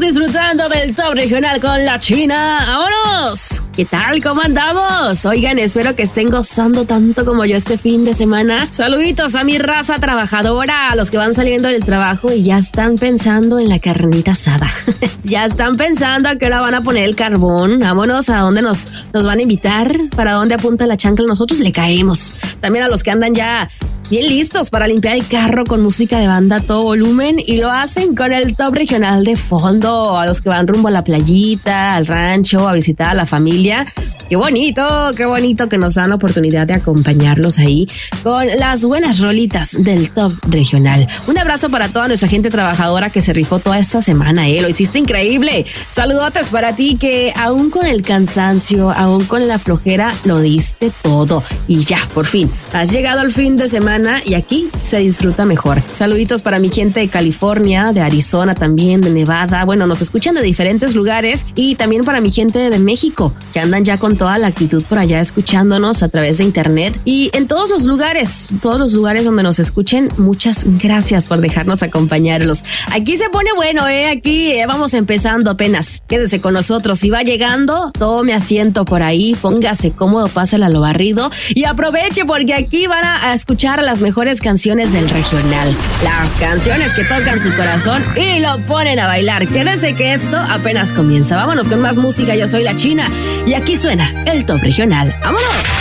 disfrutando del Top Regional con la China. ¡Vámonos! ¿Qué tal? ¿Cómo andamos? Oigan, espero que estén gozando tanto como yo este fin de semana. Saluditos a mi raza trabajadora, a los que van saliendo del trabajo y ya están pensando en la carnita asada. Ya están pensando a qué hora van a poner el carbón. Vámonos, a dónde nos van a invitar, para dónde apunta la chancla, nosotros le caemos. También a los que andan ya bien listos para limpiar el carro con música de banda a todo volumen y lo hacen con el Top Regional de fondo. A los que van rumbo a la playita, al rancho, a visitar a la familia. Qué bonito que nos dan la oportunidad de acompañarlos ahí con las buenas rolitas del Top Regional. Un abrazo para toda nuestra gente trabajadora que se rifó toda esta semana, lo hiciste increíble. Saludotes para ti que aún con el cansancio, aún con la flojera, lo diste todo. Y ya, por fin, has llegado al fin de semana y aquí se disfruta mejor. Saluditos para mi gente de California, de Arizona también, de Nevada. Bueno, nos escuchan de diferentes lugares y también para mi gente de México, que andan ya con toda la actitud por allá escuchándonos a través de internet y en todos los lugares donde nos escuchen. Muchas gracias por dejarnos acompañarlos. Aquí se pone bueno, aquí vamos empezando apenas. Quédese con nosotros. Si va llegando, tome asiento por ahí, póngase cómodo, pásale a lo barrido y aproveche porque aquí van a escuchar las mejores canciones del regional. Las canciones que tocan su corazón y lo ponen a bailar. Quédese que esto apenas comienza. Vámonos con más música. Yo soy la China y aquí suena el Top Regional. ¡Vámonos!